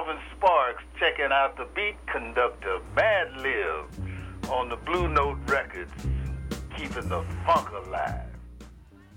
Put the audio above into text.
Alvin Sparks checking out the beat conductor Mad Lib on the Blue Note Records, keeping the funk alive.